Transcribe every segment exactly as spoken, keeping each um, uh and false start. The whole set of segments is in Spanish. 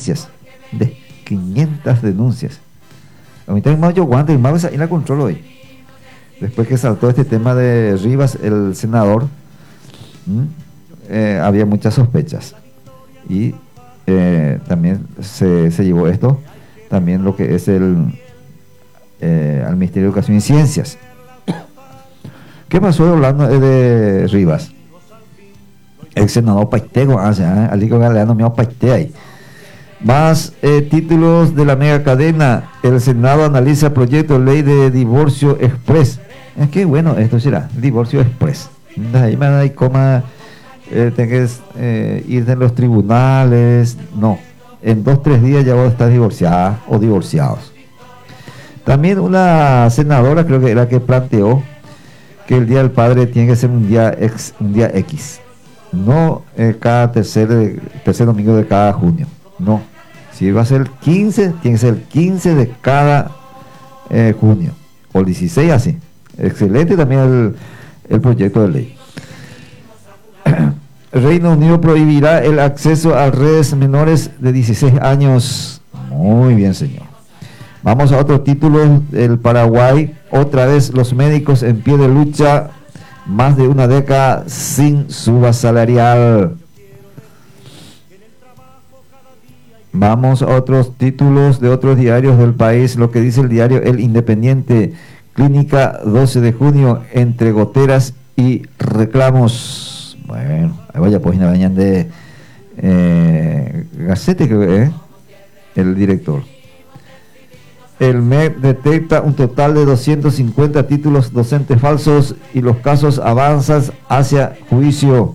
denuncias. De quinientas denuncias. A mí también yo guante y más ahí la controlo hoy. Después que saltó este tema de Rivas, el senador, eh, había muchas sospechas. Y eh, también se, se llevó esto, también lo que es el eh, al Ministerio de Educación y Ciencias. ¿Qué pasó hablando de Rivas? El senador Paitego hace, ¿eh? Alico Galeano me Paite ahí. Más eh, títulos de la mega cadena. El Senado analiza proyecto de ley de divorcio express. Es que bueno, esto será divorcio express. Ahí me da coma, eh, tenés eh, ir en los tribunales. No, en dos tres días ya vos estás divorciada o divorciados. También una senadora, creo que era que planteó que el Día del Padre tiene que ser un día ex, un día X, no eh, cada tercer, tercer domingo de cada junio. No, si va a ser el quince, tiene que ser el quince de cada eh, junio, o el dieciséis así. Excelente también el, el proyecto de ley. Reino Unido prohibirá el acceso a redes menores de dieciséis años. Muy bien, señor. Vamos a otro título. El Paraguay, otra vez los médicos en pie de lucha, más de una década sin suba salarial. Vamos a otros títulos de otros diarios del país. Lo que dice el diario El Independiente: clínica doce de junio, entre goteras y reclamos. Bueno, ahí vaya página vayan de eh, Gacete, creo que eh, el director. El M E P detecta un total de doscientos cincuenta títulos docentes falsos y los casos avanzan hacia juicio.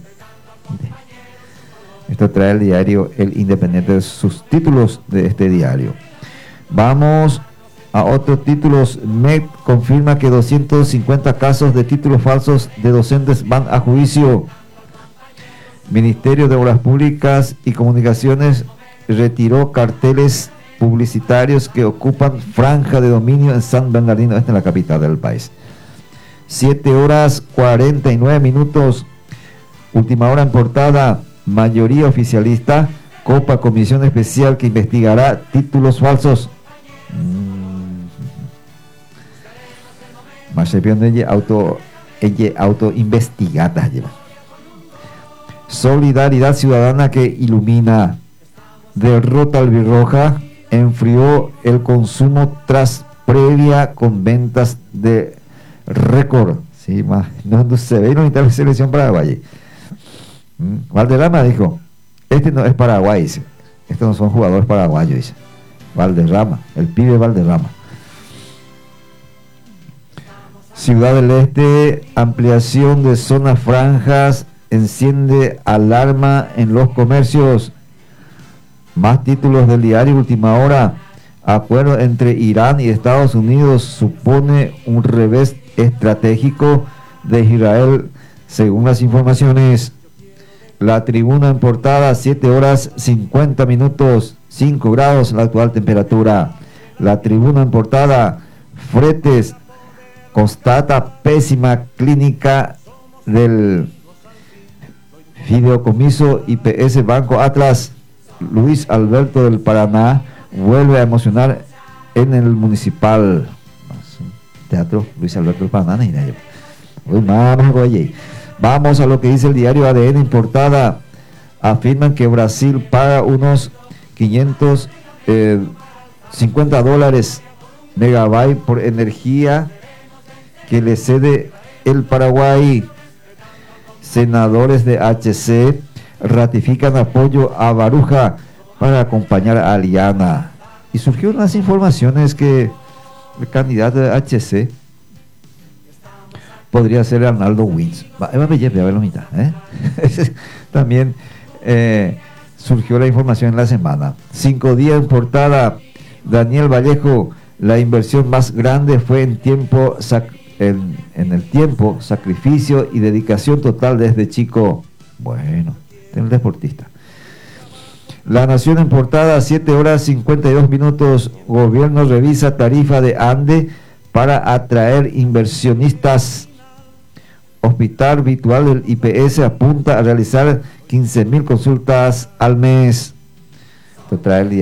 Esto trae el diario El Independiente, de sus títulos de este diario. Vamos a otros títulos. M E P confirma que doscientos cincuenta casos de títulos falsos de docentes van a juicio. Ministerio de Obras Públicas y Comunicaciones retiró carteles publicitarios que ocupan franja de dominio en San Bernardino, esta en la capital del país. siete horas cuarenta y nueve minutos. Última hora en portada. Mayoría oficialista copa comisión especial que investigará títulos falsos. Más se pierde auto ella auto investigada lleva. Solidaridad Ciudadana que ilumina. Derrota albirroja enfrió el consumo tras previa con ventas de récord. Sí, más no se ve no la selección paraguaya. ¿Mm? Valderrama dijo, este no es Paraguay, dice. Estos no son jugadores paraguayos, dice. Valderrama, el pibe Valderrama. Ciudad del Este, ampliación de zonas franjas, enciende alarma en los comercios. Más títulos del diario Última Hora. Acuerdo entre Irán y Estados Unidos supone un revés estratégico de Israel, según las informaciones. La Tribuna en portada, siete horas cincuenta minutos, cinco grados la actual temperatura. La Tribuna en portada, fretes, constata pésima clínica del fideicomiso I P S Banco Atlas. Luis Alberto del Paraná vuelve a emocionar en el municipal. Teatro Luis Alberto del Paraná. Vamos a lo que dice el diario A D N en portada. Afirman que Brasil paga unos quinientos cincuenta dólares megabyte por energía que le cede el Paraguay. Senadores de H C ratifican apoyo a Baruja para acompañar a Aliana. Y surgieron las informaciones que el candidato de H C podría ser Arnaldo Wins. ¿eh? También eh, surgió la información en la semana. Cinco días en portada. Daniel Vallejo, la inversión más grande fue en tiempo en, en el tiempo, sacrificio y dedicación total desde chico. Bueno, el deportista. La Nación en portada, siete horas cincuenta y dos minutos. Gobierno revisa tarifa de ANDE para atraer inversionistas. Hospital Virtual del I P S apunta a realizar quince mil consultas al mes. Esto trae el día.